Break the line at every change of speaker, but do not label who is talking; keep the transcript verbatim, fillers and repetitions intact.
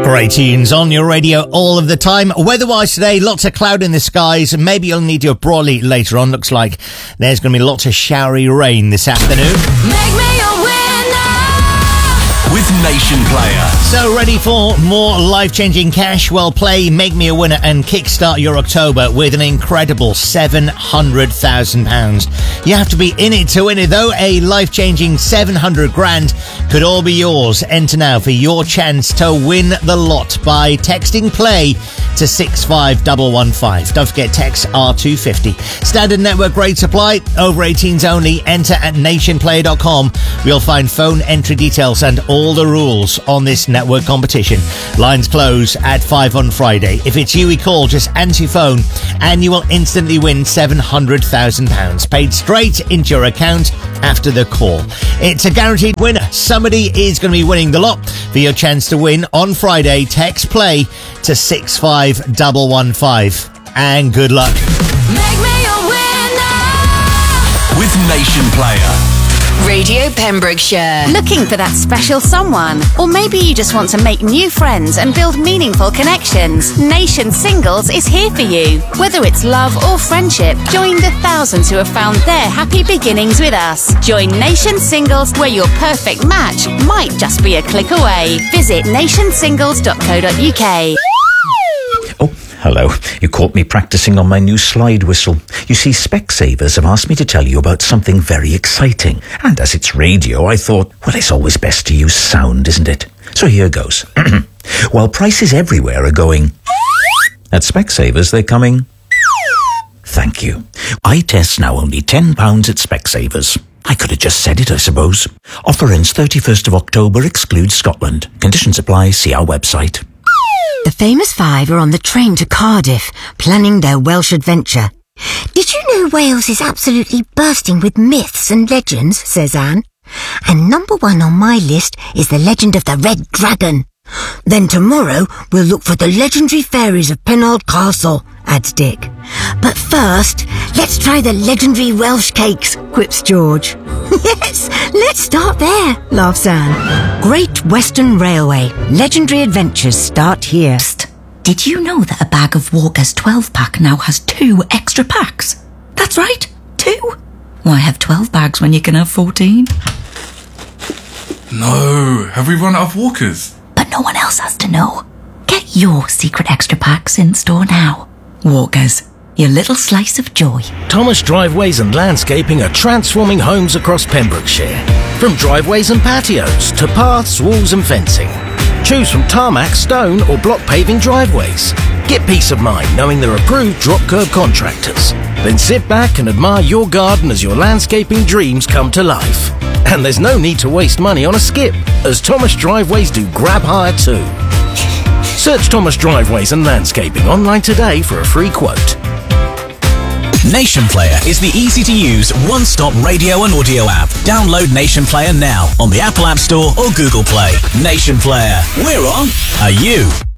Great tunes on your radio all of the time. Weather-wise today, lots of cloud in the skies. Maybe you'll need your brolly later on. Looks like there's going to be lots of showery rain this afternoon.
Make me a winner
with Nation Player.
So ready for more life-changing cash? Well, play Make Me a Winner and kickstart your October with an incredible seven hundred thousand pounds. You have to be in it to win it, though. A life-changing seven hundred grand could all be yours. Enter now for your chance to win the lot by texting play to six five one one five. Don't forget, text R two fifty. Standard network rate supply, over eighteens only. Enter at nation player dot com. You'll find phone entry details and all the rules on this network competition. Lines close at five on Friday. If it's you we call, just answer your phone and you will instantly win seven hundred thousand pounds paid straight into your account after the call. It's a guaranteed winner. Somebody is going to be winning the lot. For your chance to win on Friday, text play to six five one one five. And good luck.
Make me a winner
with Nation Player.
Radio Pembrokeshire.
Looking for that special someone? Or maybe you just want to make new friends and build meaningful connections? Nation Singles is here for you. Whether it's love or friendship, join the thousands who have found their happy beginnings with us. Join Nation Singles, where your perfect match might just be a click away. Visit nation singles dot co dot uk.
Oh, hello. You caught me practicing on my new slide whistle. You see, Specsavers have asked me to tell you about something very exciting. And as it's radio, I thought, well, it's always best to use sound, isn't it? So here goes. While prices everywhere are going, at Specsavers they're coming. Thank you. Eye tests now only ten pounds at Specsavers. I could have just said it, I suppose. Offer ends thirty-first of October, excludes Scotland. Conditions apply, see our website.
The famous five are on the train to Cardiff, planning their Welsh adventure. Did you know Wales is absolutely bursting with myths and legends, says Anne. And number one on my list is the legend of the Red Dragon. Then tomorrow we'll look for the legendary fairies of Penarth Castle, adds Dick. But first, let's try the legendary Welsh cakes, quips George. Yes, let's start there, laughs Anne. Great Western Railway. Legendary adventures start here.
Psst. Did you know that a bag of Walker's twelve pack now has two extra packs? That's right, two. Why have twelve bags when you can have fourteen?
No, have we run out of Walkers?
But no one else has to know. Get your secret extra packs in store now. Walkers, your little slice of joy.
Thomas Driveways and Landscaping are transforming homes across Pembrokeshire. From driveways and patios to paths, walls and fencing. Choose from tarmac, stone or block paving driveways. Get peace of mind knowing they're approved drop curb contractors. Then sit back and admire your garden as your landscaping dreams come to life. And there's no need to waste money on a skip, as Thomas Driveways do grab hire too. Search Thomas Driveways and Landscaping online today for a free quote.
Nation Player is the easy-to-use one-stop radio and audio app. Download Nation Player now on the Apple App Store or Google Play. Nation Player. We're on. Are you?